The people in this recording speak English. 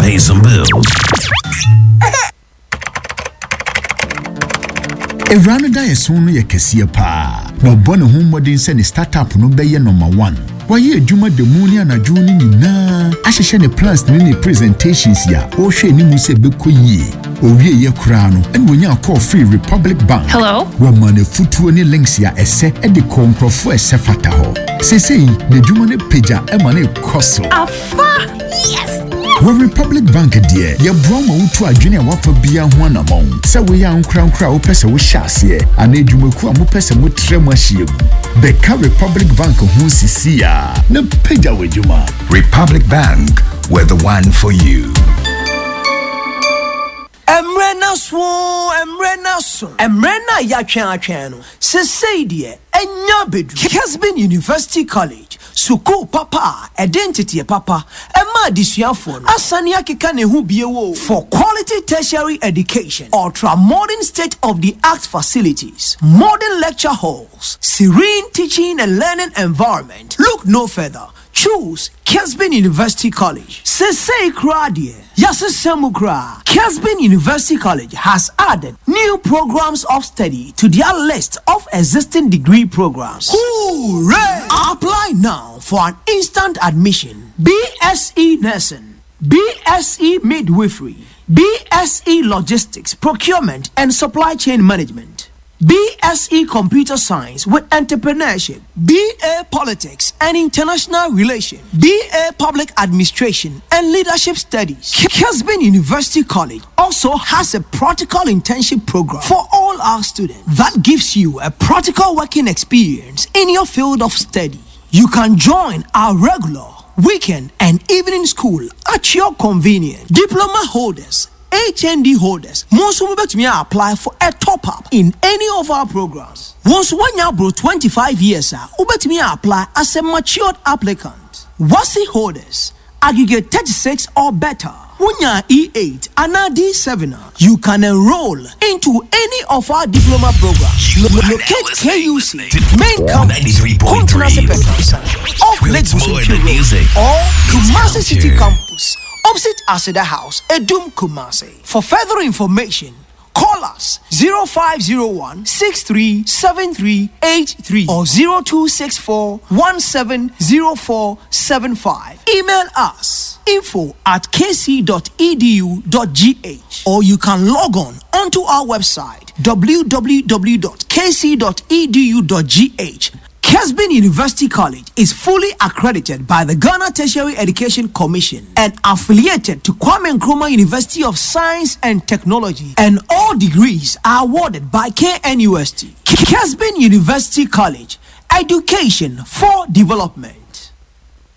pay some bills. Erano da yeson no yekesie pa. No bone ho modern se ne startup no be ye number 1. Waye adwuma de mu ne anadwo ni nyina. Ahehye ne plans ne presentations ya. O hwe ni mu se bekoyie. Owie ye kura no. En wonya call free Republic Bank. Hello? Wa mane futuo ne links ya ese e de konkrofo ese fata ho. Sesei ne dwuma ne pagya e mane koso. Afa! Yes! When Republic Bank dear, your Broma utu adwene wafa bia ho anamon. Se we ya nkra wo pese wo hyase, ana edwumaku amu pese mo trem ahiem. Beka Republic Bank ho sisi ya. Na pagya wedwuma. Republic Bank, we're the one for you. Emrena ya twen no. Sesei de enya bedu. Kesbin University College. Suku papa, identity papa, Emma disuafo no. Asani akeka ne hu biewo for quality tertiary education. Ultra modern state of the art facilities, modern lecture halls, serene teaching and learning environment. Look no further. Choose Kesbin University College. Sesei Kradie. Yasesemukra. Kesbin University College has added new programs of study to their list of existing degree programs. Hooray! Apply now for an instant admission. BSc Nursing, BSc Midwifery, BSc Logistics, Procurement and Supply Chain Management, BSc Computer Science with Entrepreneurship, BA Politics and International Relations, BA Public Administration and Leadership Studies. Kesbin University College also has a practical internship program for all our students that gives you a practical working experience in your field of study. You can join our regular, weekend and evening school at your convenience. Diploma holders, HND holders, most will apply for a top-up in any of our programs. Once one year bro 25 years, apply as a matured applicant. WASI holders, aggregate 36 or better. Wunya E8 and D7, you can enroll into any of our diploma programs. Locate KUC, main campus, Continental Petrosa, off Lake Busuki or Kumasi City Campus, opposite Aseda House, Edum Kumasi. For further information, call us 0501 637383 or 0264 170475. Email us info@kc.edu.gh or you can log on onto our website www.kc.edu.gh. Kesbin University College is fully accredited by the Ghana Tertiary Education Commission and affiliated to Kwame Nkrumah University of Science and Technology, and all degrees are awarded by KNUST. Kesbin University College, education for development.